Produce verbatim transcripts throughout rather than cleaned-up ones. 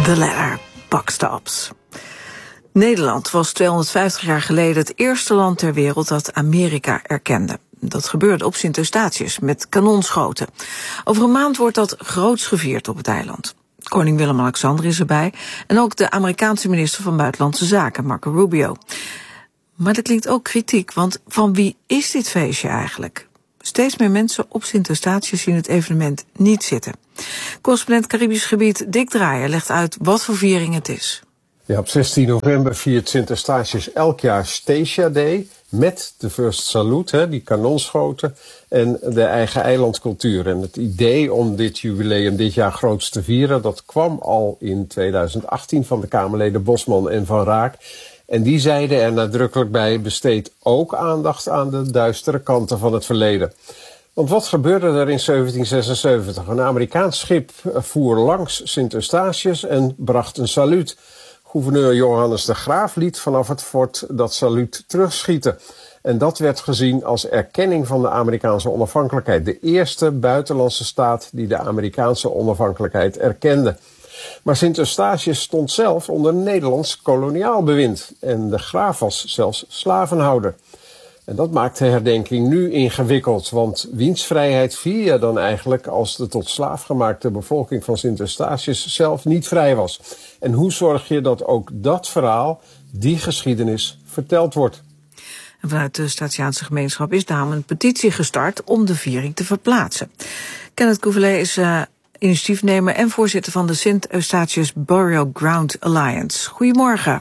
The Ladder, Buckstops. Nederland was tweehonderdvijftig jaar geleden het eerste land ter wereld dat Amerika erkende. Dat gebeurde op Sint Eustatius met kanonschoten. Over een maand wordt dat groots gevierd op het eiland. Koning Willem-Alexander is erbij en ook de Amerikaanse minister van Buitenlandse Zaken, Marco Rubio. Maar er klinkt ook kritiek, want van wie is dit feestje eigenlijk? Steeds meer mensen op Sint Eustatius zien het evenement niet zitten. Correspondent Caribisch Gebied Dick Draaier legt uit wat voor viering het is. Ja, op zestien november viert Sint Eustatius elk jaar Statia Day met de First Salute, hè, die kanonschoten, en de eigen eilandcultuur. En het idee om dit jubileum dit jaar groots te vieren, dat kwam al in tweeduizend achttien van de Kamerleden Bosman en Van Raak. En die zeiden er nadrukkelijk bij: besteed ook aandacht aan de duistere kanten van het verleden. Want wat gebeurde er in zeventien zesenzeventig? Een Amerikaans schip voer langs Sint Eustatius en bracht een saluut. Gouverneur Johannes de Graaf liet vanaf het fort dat saluut terugschieten. En dat werd gezien als erkenning van de Amerikaanse onafhankelijkheid. De eerste buitenlandse staat die de Amerikaanse onafhankelijkheid erkende. Maar Sint Eustatius stond zelf onder Nederlands koloniaal bewind. En de graaf was zelfs slavenhouder. En dat maakt de herdenking nu ingewikkeld. Want wiens vrijheid vier je dan eigenlijk als de tot slaaf gemaakte bevolking van Sint Eustatius zelf niet vrij was? En hoe zorg je dat ook dat verhaal, die geschiedenis, verteld wordt? En vanuit de Statiaanse gemeenschap is daarom een petitie gestart om de viering te verplaatsen. Kenneth Couvelet is uh, initiatiefnemer en voorzitter van de Sint Eustatius Burial Ground Alliance. Goedemorgen.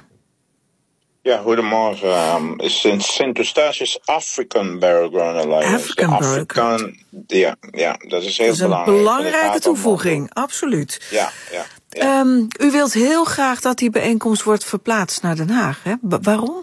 Ja, goedemorgen. Um, is Sint Eustatius African Burial Ground Alliance. African Burial Ground. Ja, ja, dat is heel dat is een belangrijk. belangrijke toevoeging, absoluut. Ja, ja. ja. Um, u wilt heel graag dat die bijeenkomst wordt verplaatst naar Den Haag, hè? Ba- waarom?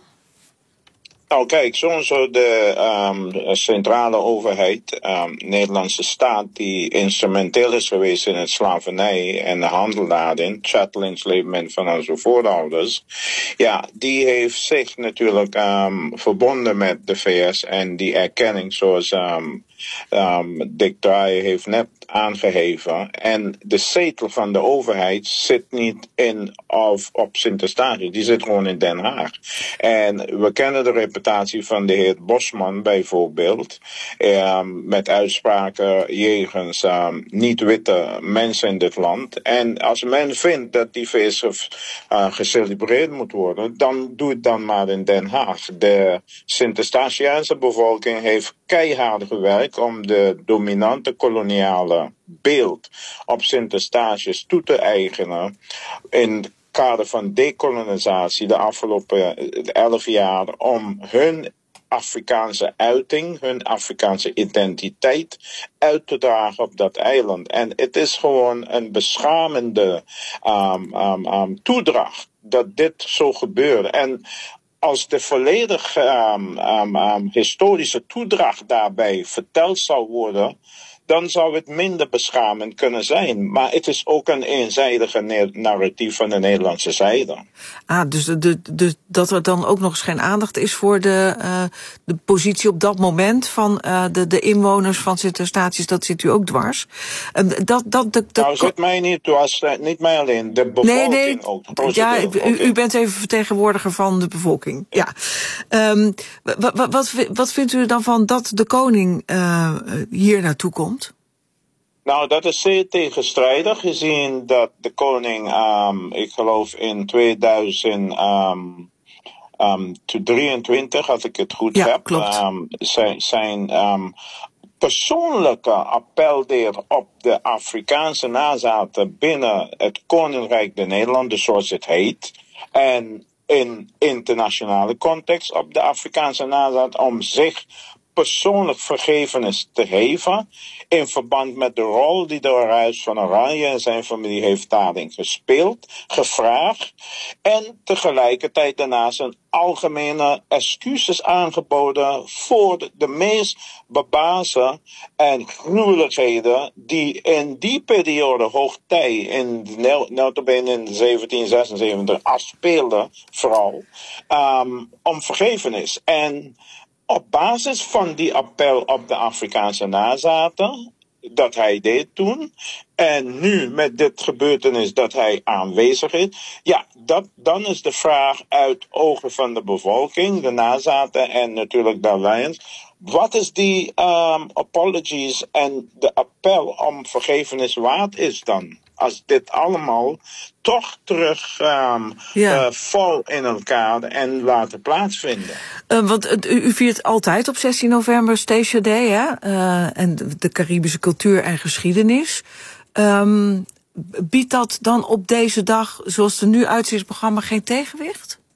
Nou kijk, sowieso de um, centrale overheid, um, Nederlandse staat, die instrumenteel is geweest in het slavernij en de handel daarin, chattel enslavement van onze voorouders, ja, die heeft zich natuurlijk um, verbonden met de V S en die erkenning, zoals um, um, Dick Draaier heeft net aangegeven. En de zetel van de overheid zit niet in of op Sint Eustatius, die zit gewoon in Den Haag. En we kennen de reputatie van de heer Bosman bijvoorbeeld, um, met uitspraken jegens um, niet-witte mensen in dit land. En als men vindt dat die feest uh, gecelebreerd moet worden, dan doe het dan maar in Den Haag. De Sint Eustatiaanse bevolking heeft keihard gewerkt om de dominante koloniale beeld op Sint Eustatius toe te eigenen in het kader van dekolonisatie de afgelopen elf jaar, om hun Afrikaanse uiting, hun Afrikaanse identiteit uit te dragen op dat eiland. En het is gewoon een beschamende um, um, um, toedracht dat dit zo gebeurt. En als de volledige um, um, um, historische toedracht daarbij verteld zou worden, dan zou het minder beschamend kunnen zijn. Maar het is ook een eenzijdige narratief van de Nederlandse zijde. Ah, dus de, de, de, dat er dan ook nog eens geen aandacht is voor de, uh, de positie op dat moment van uh, de, de inwoners van Sint Eustatius, dat zit u ook dwars. Uh, dat, dat, de, de, nou, zit mij niet dwars, niet mij alleen, de bevolking nee, nee, ook. Ja, u, okay. u bent even vertegenwoordiger van de bevolking. Ja. Um, wat, wat, wat vindt u dan van dat de koning uh, hier naartoe komt? Nou, dat is zeer tegenstrijdig, gezien dat de koning, um, ik geloof in tweeduizend drieëntwintig, als ik het goed ja, heb, um, zijn, zijn um, persoonlijke appel deed op de Afrikaanse nazaten binnen het Koninkrijk der Nederlanden, zoals het heet, en in internationale context op de Afrikaanse nazaten, om zich persoonlijk vergevenis te geven in verband met de rol die de Huis van Oranje en zijn familie heeft daarin gespeeld, gevraagd, en tegelijkertijd daarnaast een algemene excuses aangeboden voor de, de meest barbaarse en gruwelijkheden die in die periode hoogtij, in notabene in zeventien zesenzeventig, afspeelden, vooral, um, om vergevenis. En op basis van die appel op de Afrikaanse nazaten dat hij deed toen. En nu met dit gebeurtenis dat hij aanwezig is. Ja, dat, dan is de vraag uit ogen van de bevolking, de nazaten en natuurlijk de Lions. Wat is die um, apologies en de appel om vergevenis waard is dan? Als dit allemaal toch terug um, ja. uh, vol in elkaar en laten plaatsvinden. Uh, want uh, u viert altijd op zestien november Statia Day, hè? Uh, en de, de Caribische cultuur en geschiedenis. Um, biedt dat dan op deze dag, zoals het er nu uitziet, het programma geen tegenwicht?